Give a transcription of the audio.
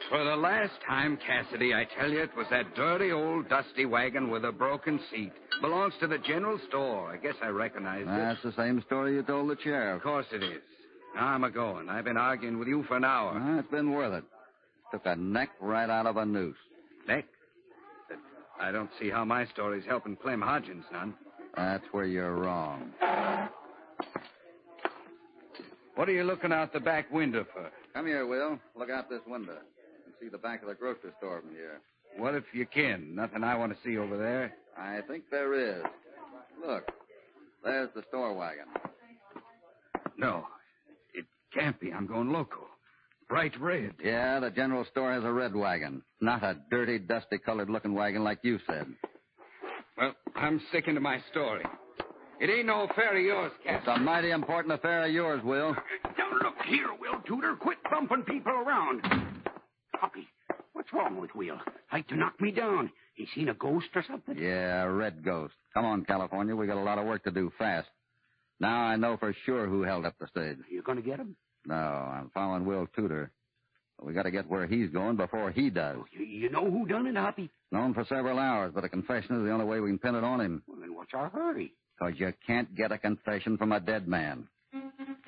For the last time, Cassidy, I tell you, it was that dirty old dusty wagon with a broken seat. Belongs to the general store. I guess I recognize it. That's the same story you told the sheriff. Of course it is. Now I'm a-going. I've been arguing with you for an hour. Well, it's been worth it. Took a neck right out of a noose. Neck? But I don't see how my story's helping Clem Hodgins none. That's where you're wrong. What are you looking out the back window for? Come here, Will. Look out this window. You can see the back of the grocery store from here. What if you can? Nothing I want to see over there. I think there is. Look. There's the store wagon. No, it can't be. I'm going local. Bright red. Yeah, the general store has a red wagon. Not a dirty, dusty-colored-looking wagon like you said. Well, I'm sticking to my story. It ain't no affair of yours, Cassidy. It's a mighty important affair of yours, Will. Now, look here, Will Tudor. Quit bumping people around. Hoppy, what's wrong with Will? Like to knock me down. He seen a ghost or something? Yeah, a red ghost. Come on, California. We got a lot of work to do fast. Now I know for sure who held up the stage. You going to get him? No, I'm following Will Tudor. We got to get where he's going before he does. You know who done it, Hoppy? Known for several hours, but a confession is the only way we can pin it on him. Well, then what's our hurry? Because you can't get a confession from a dead man.